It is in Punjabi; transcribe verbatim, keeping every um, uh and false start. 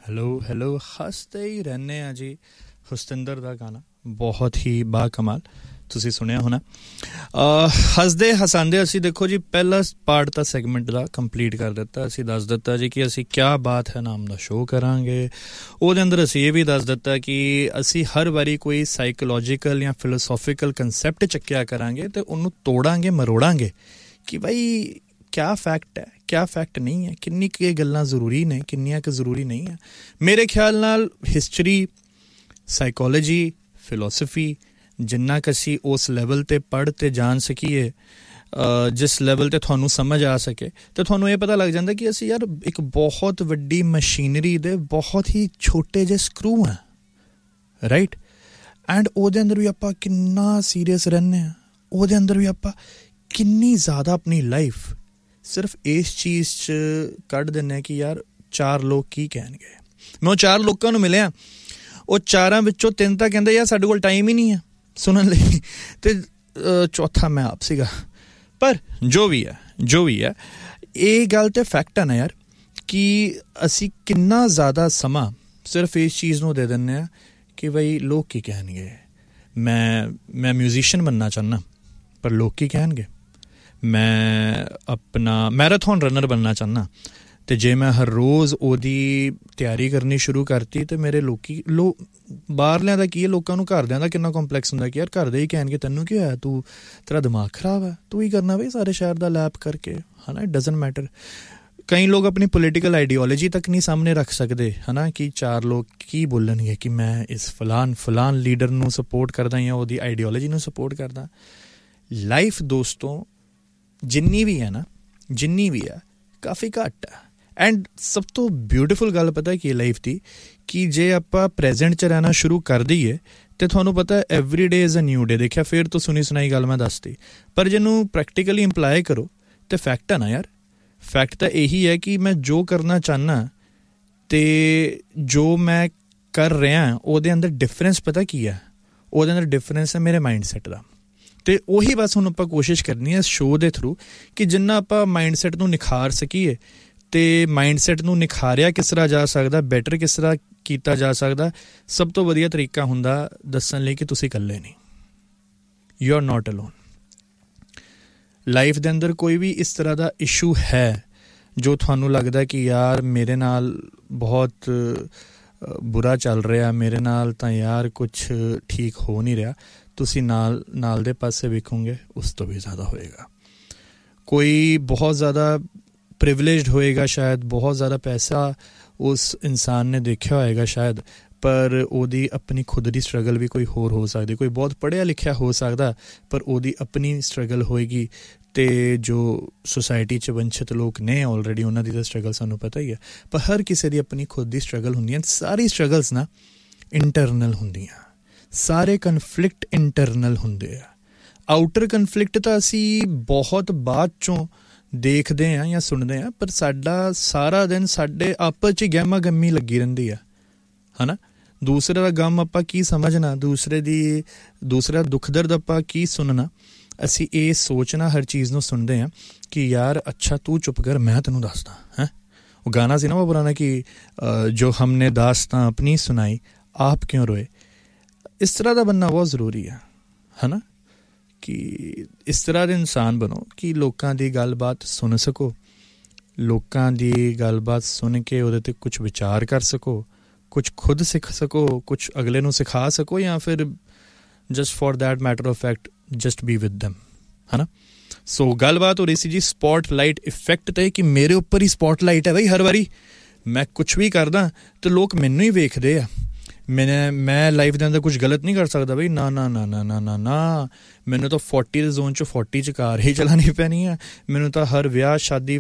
ਹੈਲੋ ਹੈਲੋ ਹੱਸਦੇ ਹੀ ਰਹਿੰਦੇ ਹਾਂ ਜੀ। ਹੁਸਤਿੰਦਰ ਦਾ ਗਾਣਾ ਬਹੁਤ ਹੀ ਬਾ ਕਮਾਲ, ਤੁਸੀਂ ਸੁਣਿਆ ਹੋਣਾ। ਹੱਸਦੇ ਹਸਾਉਂਦੇ ਅਸੀਂ ਦੇਖੋ ਜੀ ਪਹਿਲਾ ਪਾਰਟ ਤਾਂ ਸੈਗਮੈਂਟ ਦਾ ਕੰਪਲੀਟ ਕਰ ਦਿੱਤਾ। ਅਸੀਂ ਦੱਸ ਦਿੱਤਾ ਜੀ ਕਿ ਅਸੀਂ ਕਿਆ ਬਾਤ ਹੈ ਨਾਮ ਦਾ ਸ਼ੋਅ ਕਰਾਂਗੇ। ਉਹਦੇ ਅੰਦਰ ਅਸੀਂ ਇਹ ਵੀ ਦੱਸ ਦਿੱਤਾ ਕਿ ਅਸੀਂ ਹਰ ਵਾਰੀ ਕੋਈ ਸਾਈਕੋਲੋਜੀਕਲ ਜਾਂ ਫਿਲੋਸੋਫੀਕਲ ਕੰਸੈਪਟ ਚੱਕਿਆ ਕਰਾਂਗੇ ਅਤੇ ਉਹਨੂੰ ਤੋੜਾਂਗੇ ਮਰੋੜਾਂਗੇ ਕਿ ਬਈ ਕਿਆ ਫੈਕਟ ਹੈ ਕਿਆ ਫੈਕਟ ਨਹੀਂ ਹੈ, ਕਿੰਨੀ ਕੁ ਇਹ ਗੱਲਾਂ ਜ਼ਰੂਰੀ ਨੇ, ਕਿੰਨੀਆਂ ਕੁ ਜ਼ਰੂਰੀ ਨਹੀਂ ਹੈ। ਮੇਰੇ ਖਿਆਲ ਨਾਲ ਹਿਸਟਰੀ, ਸਾਈਕੋਲੋਜੀ, ਫਿਲੋਸਫੀ ਜਿੰਨਾ ਕੁ ਅਸੀਂ ਉਸ ਲੈਵਲ 'ਤੇ ਪੜ੍ਹ ਅਤੇ ਜਾਣ ਸਕੀਏ, ਜਿਸ ਲੈਵਲ 'ਤੇ ਤੁਹਾਨੂੰ ਸਮਝ ਆ ਸਕੇ, ਅਤੇ ਤੁਹਾਨੂੰ ਇਹ ਪਤਾ ਲੱਗ ਜਾਂਦਾ ਕਿ ਅਸੀਂ ਯਾਰ ਇੱਕ ਬਹੁਤ ਵੱਡੀ ਮਸ਼ੀਨਰੀ ਦੇ ਬਹੁਤ ਹੀ ਛੋਟੇ ਜਿਹੇ ਸਕਰੂ ਹਾਂ, ਰਾਈਟ। ਐਂਡ ਉਹਦੇ ਅੰਦਰ ਵੀ ਆਪਾਂ ਕਿੰਨਾ ਸੀਰੀਅਸ ਰਹਿੰਦੇ ਹਾਂ, ਉਹਦੇ ਅੰਦਰ ਵੀ ਆਪਾਂ ਕਿੰਨੀ ਜ਼ਿਆਦਾ ਆਪਣੀ ਲਾਈਫ ਸਿਰਫ ਇਸ ਚੀਜ਼ 'ਚ ਕੱਢ ਦਿੰਦੇ ਹਾਂ ਕਿ ਯਾਰ ਚਾਰ ਲੋਕ ਕੀ ਕਹਿਣਗੇ। ਮੈਂ ਉਹ ਚਾਰ ਲੋਕਾਂ ਨੂੰ ਮਿਲਿਆ, ਉਹ ਚਾਰਾਂ ਵਿੱਚੋਂ ਤਿੰਨ ਤਾਂ ਕਹਿੰਦੇ ਯਾਰ ਸਾਡੇ ਕੋਲ ਟਾਈਮ ਹੀ ਨਹੀਂ ਹੈ ਸੁਣਨ ਲਈ, ਅਤੇ ਚੌਥਾ ਮੈਂ ਆਪ ਸੀਗਾ। ਪਰ ਜੋ ਵੀ ਹੈ ਜੋ ਵੀ ਹੈ ਇਹ ਗੱਲ ਤਾਂ ਫੈਕਟ ਹੈ ਨਾ ਯਾਰ, ਕਿ ਅਸੀਂ ਕਿੰਨਾ ਜ਼ਿਆਦਾ ਸਮਾਂ ਸਿਰਫ ਇਸ ਚੀਜ਼ ਨੂੰ ਦੇ ਦਿੰਦੇ ਹਾਂ ਕਿ ਬਈ ਲੋਕ ਕੀ ਕਹਿਣਗੇ। ਮੈਂ ਮੈਂ ਮਿਊਜ਼ੀਸ਼ੀਅਨ ਬਣਨਾ ਚਾਹੁੰਦਾ ਪਰ ਲੋਕ ਕੀ ਕਹਿਣਗੇ। ਮੈਂ ਆਪਣਾ ਮੈਰਾਥਨ ਰਨਰ ਬਣਨਾ ਚਾਹੁੰਦਾ ਅਤੇ ਜੇ ਮੈਂ ਹਰ ਰੋਜ਼ ਉਹਦੀ ਤਿਆਰੀ ਕਰਨੀ ਸ਼ੁਰੂ ਕਰਤੀ ਅਤੇ ਮੇਰੇ ਲੋਕ ਲੋ ਬਾਹਰਲਿਆਂ ਦਾ ਕੀ ਹੈ, ਲੋਕਾਂ ਨੂੰ ਘਰਦਿਆਂ ਦਾ ਕਿੰਨਾ ਕੰਪਲੈਕਸ ਹੁੰਦਾ ਕਿ ਯਾਰ ਘਰ ਦੇ ਹੀ ਕਹਿਣਗੇ ਤੈਨੂੰ ਕੀ ਹੋਇਆ, ਤੂੰ ਤੇਰਾ ਦਿਮਾਗ ਖ਼ਰਾਬ ਹੈ, ਤੂੰ ਹੀ ਕਰਨਾ ਬਈ ਸਾਰੇ ਸ਼ਹਿਰ ਦਾ ਲੈਪ ਕਰਕੇ, ਹੈ ਨਾ। It doesn't matter. ਕਈ ਲੋਕ ਆਪਣੀ ਪੋਲੀਟੀਕਲ ਆਈਡੀਓਲੋਜੀ ਤੱਕ ਨਹੀਂ ਸਾਹਮਣੇ ਰੱਖ ਸਕਦੇ, ਹੈ ਨਾ, ਕਿ ਚਾਰ ਲੋਕ ਕੀ ਬੋਲਣਗੇ ਕਿ ਮੈਂ ਇਸ ਫਲਾਨ ਫਲਾਨ ਲੀਡਰ ਨੂੰ ਸਪੋਰਟ ਕਰਦਾ ਜਾਂ ਉਹਦੀ ਆਈਡੀਓਲੋਜੀ ਨੂੰ ਸਪੋਰਟ ਕਰਦਾ। ਲਾਈਫ ਦੋਸਤੋ ਜਿੰਨੀ ਵੀ ਹੈ ਨਾ, ਜਿੰਨੀ ਵੀ ਹੈ ਕਾਫੀ ਘੱਟ ਹੈ। ਐਂਡ ਸਭ ਤੋਂ ਬਿਊਟੀਫੁਲ ਗੱਲ ਪਤਾ ਕੀ ਲਾਈਫ ਦੀ, ਕਿ ਜੇ ਆਪਾਂ ਪ੍ਰੈਜ਼ੈਂਟ 'ਚ ਰਹਿਣਾ ਸ਼ੁਰੂ ਕਰ ਦਈਏ ਅਤੇ ਤੁਹਾਨੂੰ ਪਤਾ every day is a new day. ਦੇਖਿਆ ਫਿਰ ਤੋਂ ਸੁਣੀ ਸੁਣਾਈ ਗੱਲ ਮੈਂ ਦੱਸਤੀ, ਪਰ ਜਿਹਨੂੰ ਪ੍ਰੈਕਟੀਕਲੀ ਇੰਪਲਾਈ ਕਰੋ ਅਤੇ ਫੈਕਟ ਹੈ ਨਾ ਯਾਰ। ਫੈਕਟ ਤਾਂ ਇਹੀ ਹੈ ਕਿ ਮੈਂ ਜੋ ਕਰਨਾ ਚਾਹੁੰਦਾ ਅਤੇ ਜੋ ਮੈਂ ਕਰ ਰਿਹਾ ਉਹਦੇ ਅੰਦਰ ਡਿਫਰੈਂਸ ਪਤਾ ਕੀ ਹੈ, ਉਹਦੇ ਅੰਦਰ ਡਿਫਰੈਂਸ ਹੈ ਮੇਰੇ ਮਾਈਂਡ ਸੈੱਟ ਦਾ। ਅਤੇ ਉਹੀ ਬਸ ਹੁਣ ਆਪਾਂ ਕੋਸ਼ਿਸ਼ ਕਰਨੀ ਹੈ ਇਸ ਸ਼ੋਅ ਦੇ ਥਰੂ ਕਿ ਜਿੰਨਾ ਆਪਾਂ ਮਾਈਂਡ ਸੈੱਟ ਨੂੰ ਨਿਖਾਰ ਸਕੀਏ, ਅਤੇ ਮਾਈਂਡ ਸੈੱਟ ਨੂੰ ਨਿਖਾਰਿਆ ਕਿਸ ਤਰ੍ਹਾਂ ਜਾ ਸਕਦਾ, ਬੈਟਰ ਕਿਸ ਤਰ੍ਹਾਂ ਕੀਤਾ ਜਾ ਸਕਦਾ। ਸਭ ਤੋਂ ਵਧੀਆ ਤਰੀਕਾ ਹੁੰਦਾ ਦੱਸਣ ਲਈ ਕਿ ਤੁਸੀਂ ਇਕੱਲੇ ਨਹੀਂ, you are not alone. Life ਦੇ ਅੰਦਰ ਕੋਈ ਵੀ ਇਸ ਤਰ੍ਹਾਂ ਦਾ ਇਸ਼ੂ ਹੈ ਜੋ ਤੁਹਾਨੂੰ ਲੱਗਦਾ ਕਿ ਯਾਰ ਮੇਰੇ ਨਾਲ ਬਹੁਤ ਬੁਰਾ ਚੱਲ ਰਿਹਾ, ਮੇਰੇ ਨਾਲ ਤਾਂ ਯਾਰ ਕੁਛ ਠੀਕ ਹੋ ਨਹੀਂ ਰਿਹਾ, ਤੁਸੀਂ ਨਾਲ ਨਾਲ ਦੇ ਪਾਸੇ ਵੇਖੋਗੇ ਉਸ ਤੋਂ ਵੀ ਜ਼ਿਆਦਾ ਹੋਏਗਾ। ਕੋਈ ਬਹੁਤ ਜ਼ਿਆਦਾ ਪ੍ਰਿਵਿਲੇਜਡ ਹੋਏਗਾ, ਸ਼ਾਇਦ ਬਹੁਤ ਜ਼ਿਆਦਾ ਪੈਸਾ ਉਸ ਇਨਸਾਨ ਨੇ ਦੇਖਿਆ ਹੋਏਗਾ ਸ਼ਾਇਦ, ਪਰ ਉਹਦੀ ਆਪਣੀ ਖੁਦ ਦੀ ਸਟਰਗਲ ਵੀ ਕੋਈ ਹੋਰ ਹੋ ਸਕਦੀ। ਕੋਈ ਬਹੁਤ ਪੜ੍ਹਿਆ ਲਿਖਿਆ ਹੋ ਸਕਦਾ ਪਰ ਉਹਦੀ ਆਪਣੀ ਸਟਰਗਲ ਹੋਏਗੀ, ਅਤੇ ਜੋ ਸੁਸਾਇਟੀ 'ਚ ਵੰਚਿਤ ਲੋਕ ਨੇ ਆਲਰੇਡੀ ਉਹਨਾਂ ਦੀ ਤਾਂ ਸਟਰਗਲ ਸਾਨੂੰ ਪਤਾ ਹੀ ਹੈ। ਪਰ ਹਰ ਕਿਸੇ ਦੀ ਆਪਣੀ ਖੁਦ ਦੀ ਸਟਰਗਲ ਹੁੰਦੀ ਹੈ। ਸਾਰੀ ਸਟਰਗਲਸ ਨਾ ਇੰਟਰਨਲ ਹੁੰਦੀਆਂ, ਸਾਰੇ ਕਨਫਲਿਕਟ ਇੰਟਰਨਲ ਹੁੰਦੇ ਆ। ਆਊਟਰ ਕਨਫਲਿਕਟ ਤਾਂ ਅਸੀਂ ਬਹੁਤ ਬਾਅਦ 'ਚੋਂ ਦੇਖਦੇ ਹਾਂ ਜਾਂ ਸੁਣਦੇ ਹਾਂ, ਪਰ ਸਾਡਾ ਸਾਰਾ ਦਿਨ ਸਾਡੇ ਆਪਸ 'ਚ ਗਹਿਮਾ ਗੰਮੀ ਲੱਗੀ ਰਹਿੰਦੀ ਆ, ਹੈ ਨਾ। ਦੂਸਰੇ ਦਾ ਗਮ ਆਪਾਂ ਕੀ ਸਮਝਣਾ, ਦੂਸਰੇ ਦੀ ਦੂਸਰਾ ਦੁੱਖ ਦਰਦ ਆਪਾਂ ਕੀ ਸੁਣਨਾ। ਅਸੀਂ ਇਹ ਸੋਚਣਾ ਹਰ ਚੀਜ਼ ਨੂੰ ਸੁਣਦੇ ਹਾਂ ਕਿ ਯਾਰ ਅੱਛਾ ਤੂੰ ਚੁੱਪ ਕਰ ਮੈਂ ਤੈਨੂੰ ਦੱਸਦਾ। ਹੈਂ ਉਹ ਗਾਣਾ ਸੀ ਨਾ ਉਹ ਪੁਰਾਣਾ ਕਿ ਜੋ ਹਮਨੇ ਦਾਸਤਾਂ ਆਪਣੀ ਸੁਣਾਈ ਆਪ ਕਿਉਂ ਰੋਏ। ਇਸ ਤਰ੍ਹਾਂ ਦਾ ਬਣਨਾ ਬਹੁਤ ਜ਼ਰੂਰੀ ਹੈ, ਹੈ ਨਾ, ਕਿ ਇਸ ਤਰ੍ਹਾਂ ਦੇ ਇਨਸਾਨ ਬਣੋ ਕਿ ਲੋਕਾਂ ਦੀ ਗੱਲਬਾਤ ਸੁਣ ਸਕੋ, ਲੋਕਾਂ ਦੀ ਗੱਲਬਾਤ ਸੁਣ ਕੇ ਉਹਦੇ 'ਤੇ ਕੁਛ ਵਿਚਾਰ ਕਰ ਸਕੋ, ਕੁਛ ਖੁਦ ਸਿੱਖ ਸਕੋ, ਕੁਛ ਅਗਲੇ ਨੂੰ ਸਿਖਾ ਸਕੋ, ਜਾਂ ਫਿਰ just for that matter of fact just be with them, है ना। सो गलबात हो रही सी जी स्पॉट लाइट इफेक्ट ते कि मेरे उपर ही स्पॉट लाइट है बई। हर वारी मैं कुछ भी करदा तो लोग मैनू ही वेखदे आ। मैंने मैं लाइफ के अंदर कुछ गलत नहीं कर सकता बई, ना ना ना ना ना ना ना मैनू तो फोर्टी के जोन चो फोर्टी च कार ही चलानी पैनी है। मैनू तो हर विआह शादी